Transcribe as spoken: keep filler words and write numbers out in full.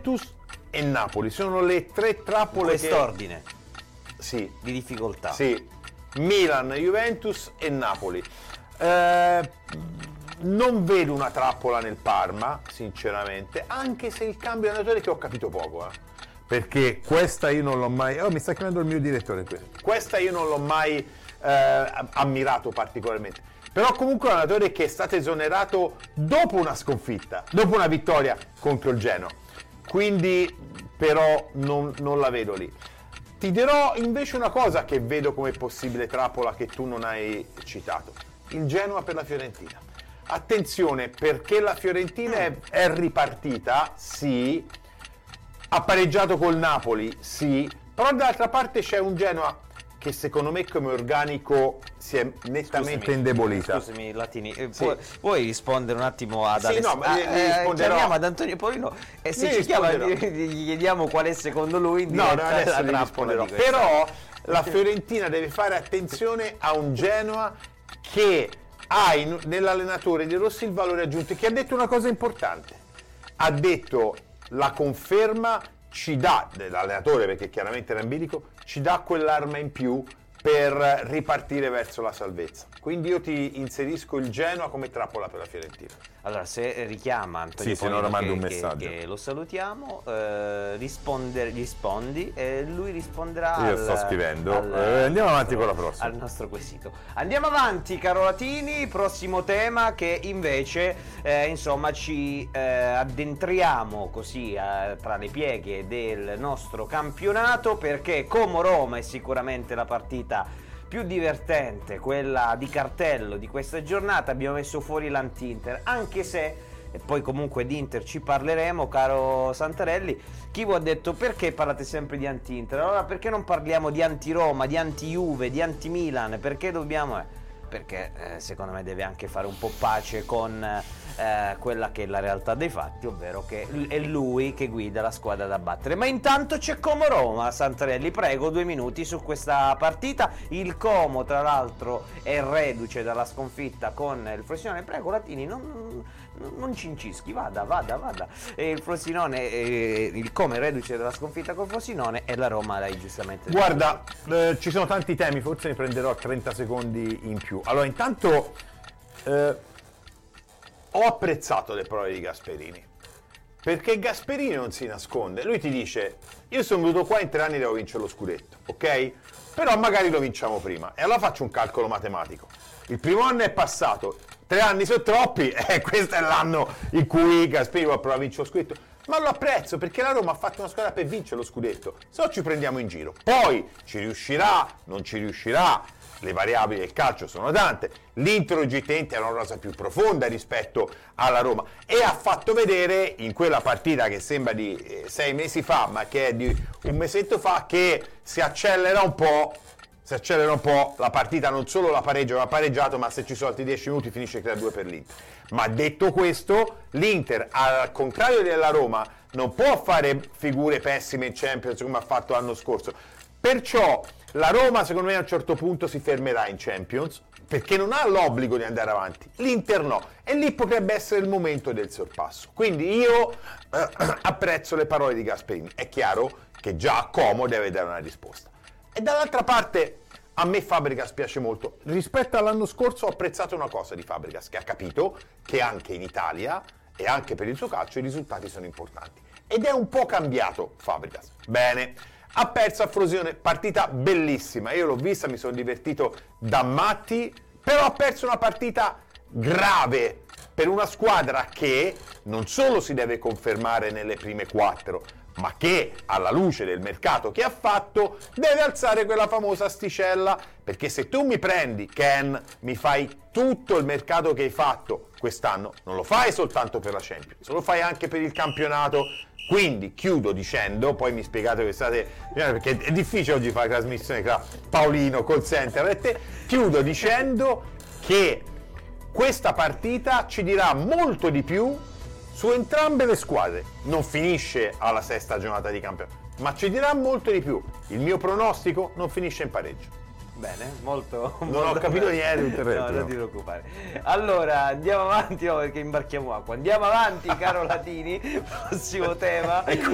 Juventus e Napoli. Sono le tre trappole in quest'ordine che... sì. di difficoltà. Sì, Milan, Juventus e Napoli. Eh, non vedo una trappola nel Parma, sinceramente, anche se il cambio di allenatore che ho capito poco, eh. Perché questa io non l'ho mai... Oh, mi sta chiamando il mio direttore qui. Questa io non l'ho mai eh, ammirato particolarmente. Però comunque è un allenatore che è stato esonerato dopo una sconfitta, dopo una vittoria contro il Genoa. Quindi però non, non la vedo lì. Ti dirò invece una cosa che vedo come possibile trappola che tu non hai citato. Il Genoa per la Fiorentina. Attenzione, perché la Fiorentina è, è ripartita, sì, ha pareggiato col Napoli, sì, però dall'altra parte c'è un Genoa che secondo me come organico si è nettamente Scusami, indebolita. Scusami Latini, eh, Sì. puoi, puoi rispondere un attimo ad Sì, Aless- no, ma ah, gli- gli eh, risponderò. chiamiamo ad Antonio Polino e se Gli ci chiama risponderò. gli, gli chiediamo qual è secondo lui in No, diretta no, adesso la gli trappola risponderò. di questa. Però la Fiorentina deve fare attenzione a un Genoa che ha in- nell'allenatore di Rossi il valore aggiunto, che ha detto una cosa importante. Ha detto la conferma ci dà, dell'allenatore perché chiaramente era in bilico, ci dà quell'arma in più per ripartire verso la salvezza. Quindi io ti inserisco il Genoa come trappola per la Fiorentina. Allora, se richiama Antonio Sì, se Polino no mando che, un che- messaggio. che lo salutiamo, eh, risponde, rispondi e lui risponderà Io al, sto scrivendo. al- Eh, andiamo avanti al- con la prossima. al nostro quesito. Andiamo avanti, caro Latini, prossimo tema che invece eh, insomma ci eh, addentriamo così eh, tra le pieghe del nostro campionato, perché Como Roma è sicuramente la partita più divertente, quella di cartello di questa giornata. Abbiamo messo fuori l'Anti-Inter, anche se, e poi comunque di Inter ci parleremo, caro Santarelli. Chivo ha detto: perché parlate sempre di Anti-Inter? Allora perché non parliamo di Anti-Roma, di Anti-Juve, di Anti-Milan? Perché dobbiamo... Eh? Perché eh, secondo me deve anche fare un po' pace con eh, quella che è la realtà dei fatti, ovvero che l- è lui che guida la squadra da battere. Ma intanto c'è Como Roma. Santarelli, prego, due minuti su questa partita. Il Como, tra l'altro, è reduce dalla sconfitta con il Frosinone. Prego Latini, non, non, non cincischi, vada, vada, vada. E il Frosinone, eh, il Como è reduce dalla sconfitta col Frosinone e la Roma l'hai giustamente detto. Guarda, eh, ci sono tanti temi, forse ne prenderò trenta secondi in più. Allora, intanto eh, ho apprezzato le parole di Gasperini, perché Gasperini non si nasconde. Lui ti dice: io sono venuto qua in tre anni e devo vincere lo scudetto, ok? Però magari lo vinciamo prima. E allora faccio un calcolo matematico. Il primo anno è passato, tre anni sono troppi, e questo è l'anno in cui Gasperini va a provare a vincere lo scudetto. Ma lo apprezzo, perché la Roma ha fatto una squadra per vincere lo scudetto, se no ci prendiamo in giro. Poi ci riuscirà, non ci riuscirà, le variabili del calcio sono tante. L'Inter oggettivamente è una rosa più profonda rispetto alla Roma e ha fatto vedere in quella partita che sembra di eh, sei mesi fa, ma che è di un mesetto fa, che si accelera un po'. Si accelera un po' la partita, non solo la pareggio, l'ha pareggiato, ma se ci sono altri dieci minuti finisce tre a due per l'Inter. Ma detto questo, l'Inter, al contrario della Roma, non può fare figure pessime in Champions come ha fatto l'anno scorso. Perciò la Roma, secondo me, a un certo punto si fermerà in Champions, perché non ha l'obbligo di andare avanti. L'Inter no. E lì potrebbe essere il momento del sorpasso. Quindi io eh, apprezzo le parole di Gasperini. È chiaro che già a Como deve dare una risposta. E dall'altra parte a me Fabregas piace molto. Rispetto all'anno scorso ho apprezzato una cosa di Fabregas, che ha capito che anche in Italia e anche per il suo calcio i risultati sono importanti. Ed è un po' cambiato Fabregas. Bene, ha perso a Frosinone, partita bellissima. Io l'ho vista, mi sono divertito da matti, però ha perso una partita grave per una squadra che non solo si deve confermare nelle prime quattro, ma che alla luce del mercato che ha fatto deve alzare quella famosa asticella, perché se tu mi prendi, Ken, mi fai tutto il mercato che hai fatto quest'anno, non lo fai soltanto per la Champions, lo fai anche per il campionato. Quindi chiudo dicendo, poi mi spiegate che state, perché è difficile oggi fare la trasmissione tra Paolino, call center e te, chiudo dicendo che questa partita ci dirà molto di più su entrambe le squadre. Non finisce alla sesta giornata di campionato, ma ci dirà molto di più. Il mio pronostico non finisce in pareggio. Bene, molto... Non molto ho capito bene. niente, tutto il resto, No, no. non ti preoccupare. Allora, andiamo avanti, oh, perché imbarchiamo acqua. Andiamo avanti, caro Latini, prossimo tema.